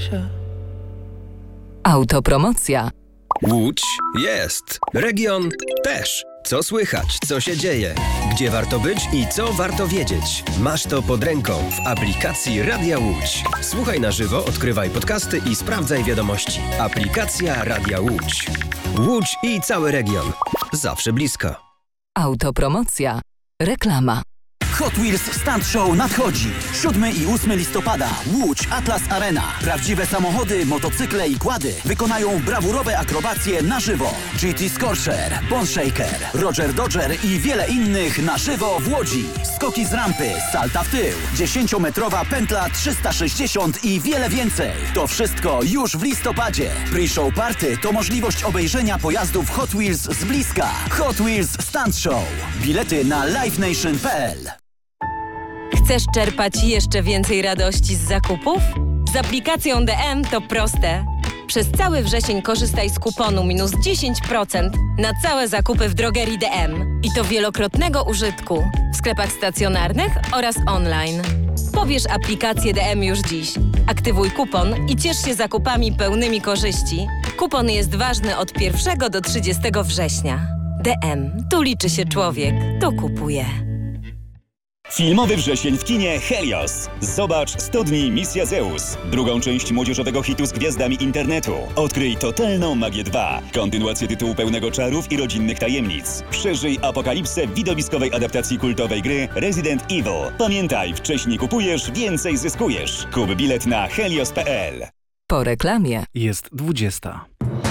się. Autopromocja. Łódź jest. Region też. Co słychać, co się dzieje, gdzie warto być i co warto wiedzieć. Masz to pod ręką w aplikacji Radia Łódź. Słuchaj na żywo, odkrywaj podcasty i sprawdzaj wiadomości. Aplikacja Radia Łódź. Łódź i cały region. Zawsze blisko. Autopromocja. Reklama. Hot Wheels Stunt Show nadchodzi. 7 i 8 listopada. Łódź Atlas Arena. Prawdziwe samochody, motocykle i quady wykonają brawurowe akrobacje na żywo. GT Scorcher, Bone Shaker, Roger Dodger i wiele innych na żywo w Łodzi. Skoki z rampy, salta w tył, 10-metrowa pętla 360 i wiele więcej. To wszystko już w listopadzie. Pre-show party to możliwość obejrzenia pojazdów Hot Wheels z bliska. Hot Wheels Stunt Show. Bilety na livenation.pl. Chcesz czerpać jeszcze więcej radości z zakupów? Z aplikacją DM to proste. Przez cały wrzesień korzystaj z kuponu minus 10% na całe zakupy w drogerii DM. I to wielokrotnego użytku w sklepach stacjonarnych oraz online. Pobierz aplikację DM już dziś. Aktywuj kupon i ciesz się zakupami pełnymi korzyści. Kupon jest ważny od 1 do 30 września. DM. Tu liczy się człowiek. Tu kupuje. Filmowy wrzesień w kinie Helios. Zobacz 100 dni Misja Zeus. Drugą część młodzieżowego hitu z gwiazdami internetu. Odkryj totalną magię 2. Kontynuację tytułu pełnego czarów i rodzinnych tajemnic. Przeżyj apokalipsę w widowiskowej adaptacji kultowej gry Resident Evil. Pamiętaj, wcześniej kupujesz, więcej zyskujesz. Kup bilet na helios.pl. Po reklamie. Jest 20.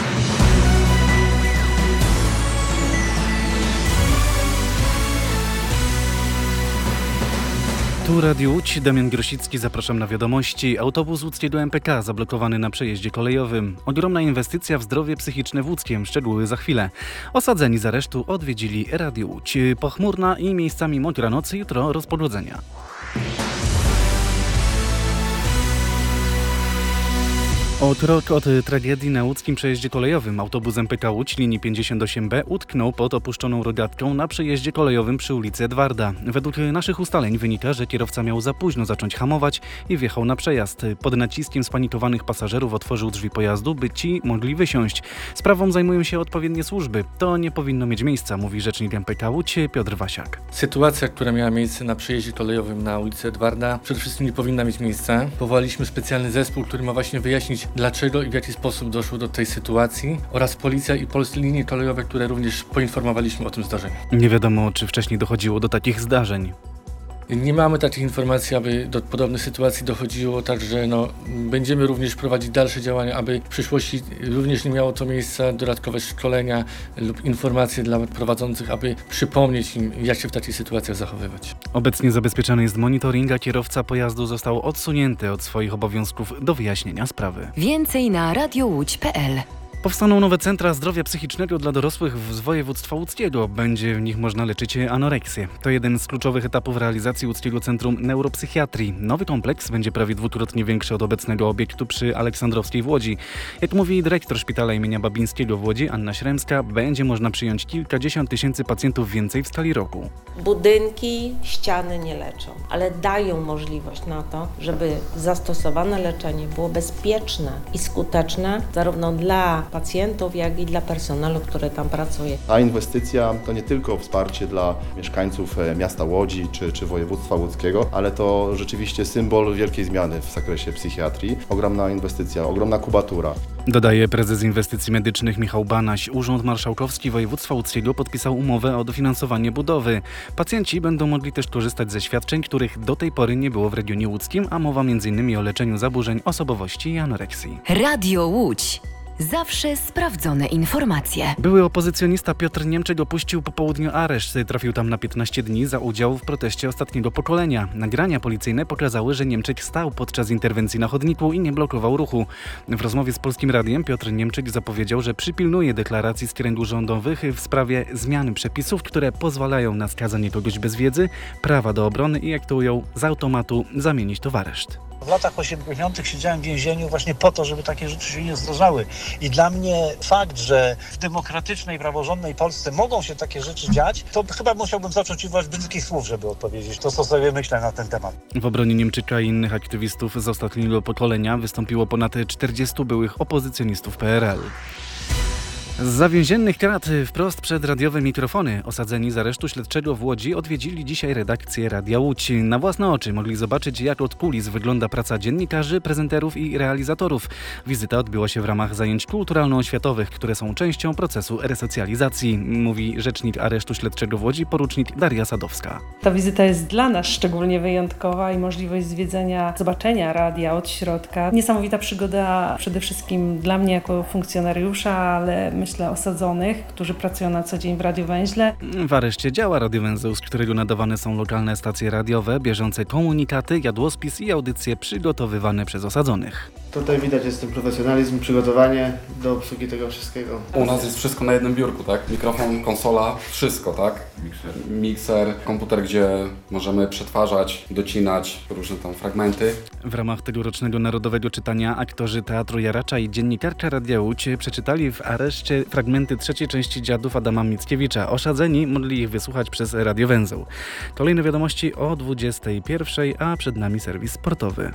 Tu Radio Łódź, Damian Grosicki, zapraszam na wiadomości. Autobus łódzkiego MPK zablokowany na przejeździe kolejowym. Ogromna inwestycja w zdrowie psychiczne w Łódzkiem, szczegóły za chwilę. Osadzeni z aresztu odwiedzili Radio Łódź. Pochmurna i miejscami mokra noc, jutro rozpogodzenia. Rok od tragedii na łódzkim przejeździe kolejowym. Autobus MPK Łódź linii 58B utknął pod opuszczoną rogatką na przejeździe kolejowym przy ulicy Edwarda. Według naszych ustaleń wynika, że kierowca miał za późno zacząć hamować i wjechał na przejazd. Pod naciskiem spanikowanych pasażerów otworzył drzwi pojazdu, by ci mogli wysiąść. Sprawą zajmują się odpowiednie służby. To nie powinno mieć miejsca, mówi rzecznik MPK Łódź Piotr Wasiak. Sytuacja, która miała miejsce na przejeździe kolejowym na ulicy Edwarda, przede wszystkim nie powinna mieć miejsca. Powołaliśmy specjalny zespół, który ma właśnie wyjaśnić, dlaczego i w jaki sposób doszło do tej sytuacji, oraz policja i polskie linie kolejowe, które również poinformowaliśmy o tym zdarzeniu. Nie wiadomo, czy wcześniej dochodziło do takich zdarzeń. Nie mamy takich informacji, aby do podobnych sytuacji dochodziło, także będziemy również prowadzić dalsze działania, aby w przyszłości również nie miało to miejsca, dodatkowe szkolenia lub informacje dla prowadzących, aby przypomnieć im, jak się w takich sytuacjach zachowywać. Obecnie zabezpieczony jest monitoring, a kierowca pojazdu został odsunięty od swoich obowiązków do wyjaśnienia sprawy. Więcej na radiołódź.pl. Powstaną nowe centra zdrowia psychicznego dla dorosłych z województwa łódzkiego. Będzie w nich można leczyć anoreksję. To jeden z kluczowych etapów realizacji Łódzkiego Centrum Neuropsychiatrii. Nowy kompleks będzie prawie dwukrotnie większy od obecnego obiektu przy Aleksandrowskiej w Łodzi. Jak mówi dyrektor szpitala imienia Babińskiego w Łodzi, Anna Śremska, będzie można przyjąć kilkadziesiąt tysięcy pacjentów więcej w skali roku. Budynki, ściany nie leczą, ale dają możliwość na to, żeby zastosowane leczenie było bezpieczne i skuteczne zarówno dla pacjentów, jak i dla personelu, który tam pracuje. Ta inwestycja to nie tylko wsparcie dla mieszkańców miasta Łodzi czy województwa łódzkiego, ale to rzeczywiście symbol wielkiej zmiany w zakresie psychiatrii. Ogromna inwestycja, ogromna kubatura. Dodaje prezes inwestycji medycznych Michał Banaś. Urząd Marszałkowski Województwa Łódzkiego podpisał umowę o dofinansowanie budowy. Pacjenci będą mogli też korzystać ze świadczeń, których do tej pory nie było w regionie łódzkim, a mowa m.in. o leczeniu zaburzeń osobowości i anoreksji. Radio Łódź. Zawsze sprawdzone informacje. Były opozycjonista Piotr Niemczek opuścił po południu areszt. Trafił tam na 15 dni za udział w proteście ostatniego pokolenia. Nagrania policyjne pokazały, że Niemczek stał podczas interwencji na chodniku i nie blokował ruchu. W rozmowie z Polskim Radiem Piotr Niemczek zapowiedział, że przypilnuje deklaracji z kręgów rządowych w sprawie zmiany przepisów, które pozwalają na skazanie kogoś bez wiedzy, prawa do obrony i, jak to ujął, z automatu zamienić to w areszt. W latach 80. siedziałem w więzieniu właśnie po to, żeby takie rzeczy się nie zdarzały. I dla mnie fakt, że w demokratycznej, praworządnej Polsce mogą się takie rzeczy dziać, to chyba musiałbym zacząć używać brzydkich słów, żeby odpowiedzieć. To, co sobie myślę na ten temat. W obronie Niemczyka i innych aktywistów z ostatniego pokolenia wystąpiło ponad 40 byłych opozycjonistów PRL. Z zawięziennych krat wprost przed radiowe mikrofony osadzeni z aresztu śledczego w Łodzi odwiedzili dzisiaj redakcję Radia Łódź. Na własne oczy mogli zobaczyć, jak od kulis wygląda praca dziennikarzy, prezenterów i realizatorów. Wizyta odbyła się w ramach zajęć kulturalno-oświatowych, które są częścią procesu resocjalizacji, mówi rzecznik aresztu śledczego w Łodzi, porucznik Daria Sadowska. Ta wizyta jest dla nas szczególnie wyjątkowa i możliwość zwiedzenia, zobaczenia radia od środka. Niesamowita przygoda przede wszystkim dla mnie jako funkcjonariusza, ale myślę osadzonych, którzy pracują na co dzień w Radiu Węźle. W areszcie działa radiowęzeł, z którego nadawane są lokalne stacje radiowe, bieżące komunikaty, jadłospis i audycje przygotowywane przez osadzonych. Tutaj widać jest ten profesjonalizm, przygotowanie do obsługi tego wszystkiego. U nas jest wszystko na jednym biurku, tak? Mikrofon, konsola, wszystko, tak? Mikser, komputer, gdzie możemy przetwarzać, docinać różne tam fragmenty. W ramach tegorocznego narodowego czytania aktorzy Teatru Jaracza i dziennikarka Radia Łódź przeczytali w areszcie fragmenty trzeciej części Dziadów Adama Mickiewicza. Osadzeni mogli ich wysłuchać przez radiowęzeł. Kolejne wiadomości o 21:00, a przed nami serwis sportowy.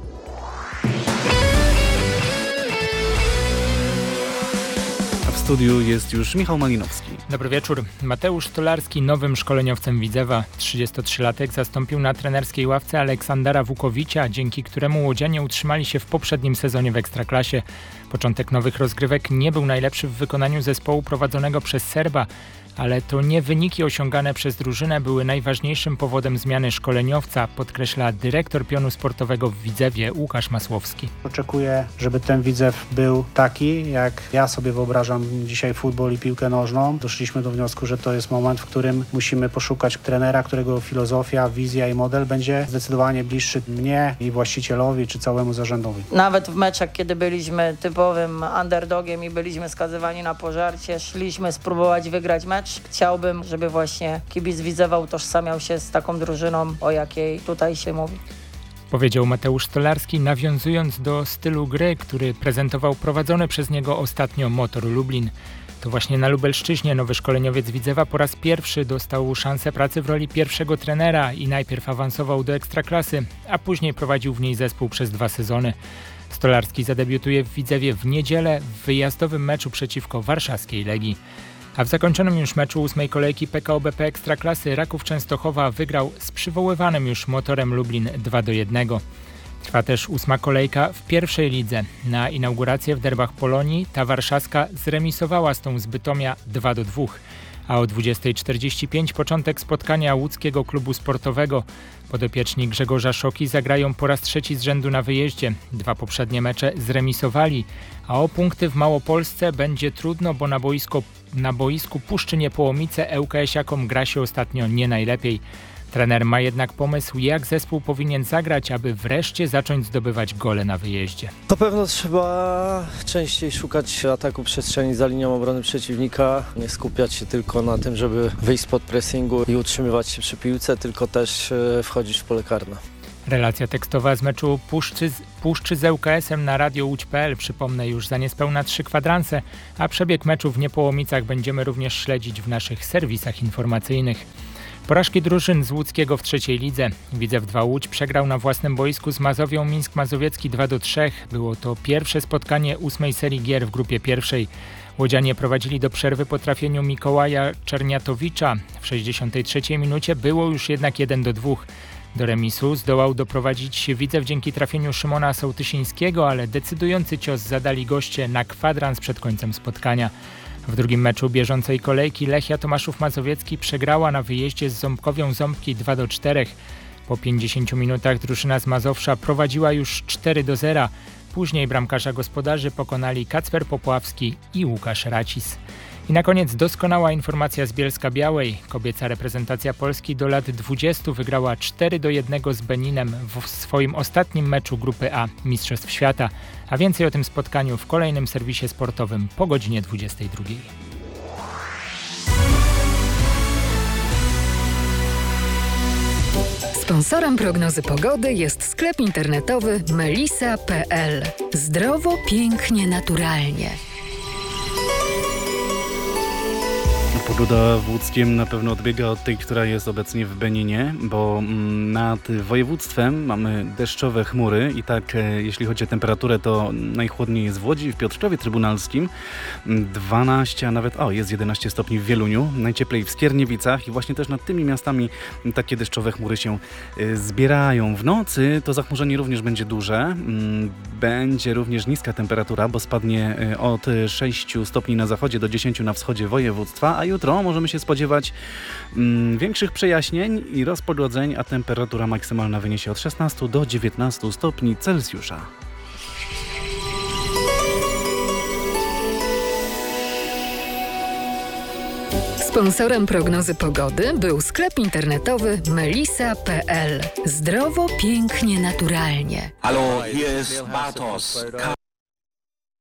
W studiu jest już Michał Malinowski. Dobry wieczór. Mateusz Stolarski nowym szkoleniowcem Widzewa. 33-latek zastąpił na trenerskiej ławce Aleksandra Wukowicza, dzięki któremu łodzianie utrzymali się w poprzednim sezonie w Ekstraklasie. Początek nowych rozgrywek nie był najlepszy w wykonaniu zespołu prowadzonego przez Serba, ale to nie wyniki osiągane przez drużynę były najważniejszym powodem zmiany szkoleniowca, podkreśla dyrektor pionu sportowego w Widzewie Łukasz Masłowski. Oczekuję, żeby ten Widzew był taki, jak ja sobie wyobrażam dzisiaj futbol i piłkę nożną. Doszliśmy do wniosku, że to jest moment, w którym musimy poszukać trenera, którego filozofia, wizja i model będzie zdecydowanie bliższy mnie i właścicielowi czy całemu zarządowi. Nawet w meczach, kiedy byliśmy typowym underdogiem i byliśmy skazywani na pożarcie, szliśmy spróbować wygrać mecz. Chciałbym, żeby właśnie kibic Widzewa utożsamiał się z taką drużyną, o jakiej tutaj się mówi. Powiedział Mateusz Stolarski, nawiązując do stylu gry, który prezentował prowadzony przez niego ostatnio Motor Lublin. To właśnie na Lubelszczyźnie nowy szkoleniowiec Widzewa po raz pierwszy dostał szansę pracy w roli pierwszego trenera i najpierw awansował do Ekstraklasy, a później prowadził w niej zespół przez 2 sezony. Stolarski zadebiutuje w Widzewie w niedzielę w wyjazdowym meczu przeciwko warszawskiej Legii. A w zakończonym już meczu 8. kolejki PKO BP Ekstraklasy Raków Częstochowa wygrał z przywoływanym już Motorem Lublin 2-1. Trwa też 8. kolejka w pierwszej lidze. Na inaugurację w derbach Polonii ta warszawska zremisowała z tą z Bytomia 2-2. A o 20:45 początek spotkania łódzkiego klubu sportowego. Podopieczni Grzegorza Szoki zagrają po raz 3 z rzędu na wyjeździe. 2 poprzednie mecze zremisowali, a o punkty w Małopolsce będzie trudno, bo na boisku Puszczy Niepołomice ŁKS-iakom gra się ostatnio nie najlepiej. Trener ma jednak pomysł, jak zespół powinien zagrać, aby wreszcie zacząć zdobywać gole na wyjeździe. Na pewno trzeba częściej szukać ataku przestrzeni za linią obrony przeciwnika, nie skupiać się tylko na tym, żeby wyjść spod pressingu i utrzymywać się przy piłce, tylko też wchodzić w pole karne. Relacja tekstowa z meczu Puszczy z ŁKS-em na Radio Łódź.pl, przypomnę, już za niespełna 3 kwadranse, a przebieg meczu w Niepołomicach będziemy również śledzić w naszych serwisach informacyjnych. Porażki drużyn z łódzkiego w trzeciej lidze. Widzew 2 Łódź przegrał na własnym boisku z Mazowią Mińsk Mazowiecki 2-3. Było to pierwsze spotkanie 8. serii gier w grupie pierwszej. Łodzianie prowadzili do przerwy po trafieniu Mikołaja Czerniatowicza. W 63 minucie było już jednak 1-2. Do remisu zdołał doprowadzić Widzew dzięki trafieniu Szymona Sołtysińskiego, ale decydujący cios zadali goście na kwadrans przed końcem spotkania. W drugim meczu bieżącej kolejki Lechia Tomaszów Mazowiecki przegrała na wyjeździe z Ząbkowią Ząbki 2-4. Po 50 minutach drużyna z Mazowsza prowadziła już 4-0. Później bramkarza gospodarzy pokonali Kacper Popławski i Łukasz Racis. I na koniec doskonała informacja z Bielska-Białej. Kobieca reprezentacja Polski do lat 20 wygrała 4-1 z Beninem w swoim ostatnim meczu grupy A Mistrzostw Świata. A więcej o tym spotkaniu w kolejnym serwisie sportowym po godzinie 22. Sponsorem prognozy pogody jest sklep internetowy melisa.pl. Zdrowo, pięknie, naturalnie. Pogoda w Łódzkiem na pewno odbiega od tej, która jest obecnie w Beninie, bo nad województwem mamy deszczowe chmury i tak jeśli chodzi o temperaturę, to najchłodniej jest w Łodzi, w Piotrkowie Trybunalskim 12, a nawet jest 11 stopni w Wieluniu, najcieplej w Skierniewicach i właśnie też nad tymi miastami takie deszczowe chmury się zbierają. W nocy to zachmurzenie również będzie duże, będzie również niska temperatura, bo spadnie od 6 stopni na zachodzie do 10 na wschodzie województwa, a jutro możemy się spodziewać większych przejaśnień i rozpogodzeń, a temperatura maksymalna wyniesie od 16 do 19 stopni Celsjusza. Sponsorem prognozy pogody był sklep internetowy melisa.pl. Zdrowo, pięknie, naturalnie. Hallo, hier ist Bartos.